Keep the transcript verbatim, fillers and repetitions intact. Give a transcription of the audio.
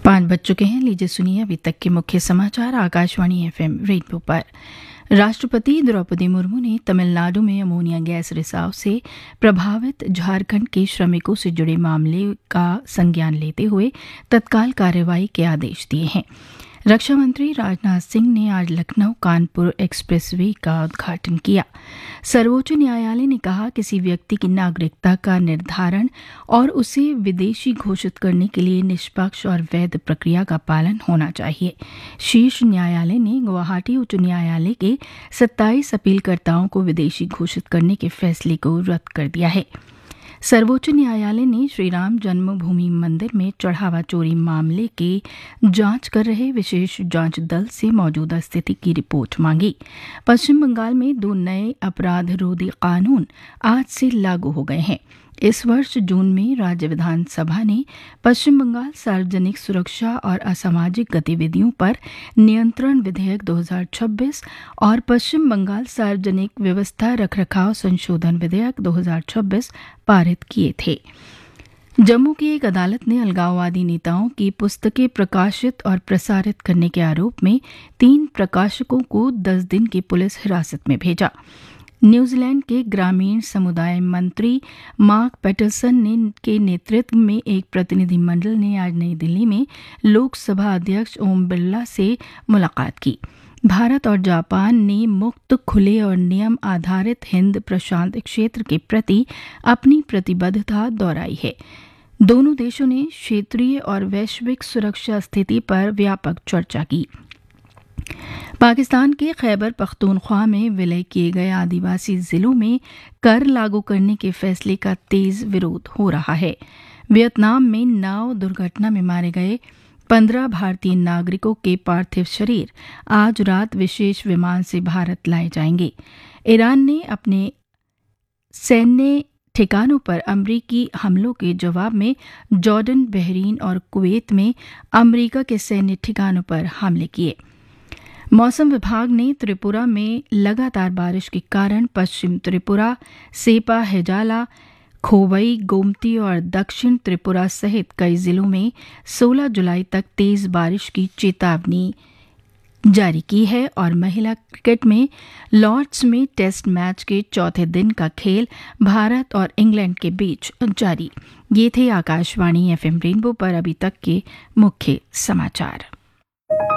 पाँच बज चुके हैं। लीजिए सुनिए अभी तक के मुख्य समाचार आकाशवाणी एफएम रेडियो पर। राष्ट्रपति द्रौपदी मुर्मू ने तमिलनाडु में अमोनिया गैस रिसाव से प्रभावित झारखंड के श्रमिकों से जुड़े मामले का संज्ञान लेते हुए तत्काल कार्रवाई के आदेश दिए हैं। रक्षा मंत्री राजनाथ सिंह ने आज लखनऊ कानपुर एक्सप्रेसवे का उद्घाटन किया। सर्वोच्च न्यायालय ने कहा किसी व्यक्ति की नागरिकता का निर्धारण और उसे विदेशी घोषित करने के लिए निष्पक्ष और वैध प्रक्रिया का पालन होना चाहिए। शीर्ष न्यायालय ने गुवाहाटी उच्च न्यायालय के सत्ताईस अपीलकर्ताओं को विदेशी घोषित करने के फैसले को रद्द कर दिया है। सर्वोच्च न्यायालय ने श्रीराम जन्मभूमि मंदिर में चढ़ावा चोरी मामले की जांच कर रहे विशेष जांच दल से मौजूदा स्थिति की रिपोर्ट मांगी। पश्चिम बंगाल में दो नए अपराध रोधी कानून आज से लागू हो गए हैं। इस वर्ष जून में राज्य विधानसभा ने पश्चिम बंगाल सार्वजनिक सुरक्षा और असामाजिक गतिविधियों पर नियंत्रण विधेयक दो हज़ार छब्बीस और पश्चिम बंगाल सार्वजनिक व्यवस्था रखरखाव संशोधन विधेयक दो हज़ार छब्बीस पारित किए थे। जम्मू की एक अदालत ने अलगाववादी नेताओं की पुस्तकें प्रकाशित और प्रसारित करने के आरोप में तीन प्रकाशकों को दस दिन की पुलिस हिरासत में भेजा। न्यूजीलैंड के ग्रामीण समुदाय मंत्री मार्क पैटरसन ने के नेतृत्व में एक प्रतिनिधिमंडल ने आज नई दिल्ली में लोकसभा अध्यक्ष ओम बिरला से मुलाकात की। भारत और जापान ने मुक्त, खुले और नियम आधारित हिंद प्रशांत क्षेत्र के प्रति अपनी प्रतिबद्धता दोहराई है। दोनों देशों ने क्षेत्रीय और वैश्विक सुरक्षा स्थिति पर व्यापक चर्चा की। पाकिस्तान के खैबर पख्तूनख्वा में विलय किए गए आदिवासी जिलों में कर लागू करने के फैसले का तेज विरोध हो रहा है। वियतनाम में नाव दुर्घटना में मारे गए पंद्रह भारतीय नागरिकों के पार्थिव शरीर आज रात विशेष विमान से भारत लाए जाएंगे। ईरान ने अपने सैन्य ठिकानों पर अमरीकी हमलों के जवाब में जॉर्डन, बहरीन और कुवैत में अमरीका के सैन्य ठिकानों पर हमले किए। मौसम विभाग ने त्रिपुरा में लगातार बारिश के कारण पश्चिम त्रिपुरा, सेपा, हेजाला, खोवई, गोमती और दक्षिण त्रिपुरा सहित कई जिलों में सोलह जुलाई तक तेज बारिश की चेतावनी जारी की है। और महिला क्रिकेट में लॉर्ड्स में टेस्ट मैच के चौथे दिन का खेल भारत और इंग्लैंड के बीच जारी। ये थे आकाशवाणी एफएम रेनबो पर अभी तक के मुख्य समाचार।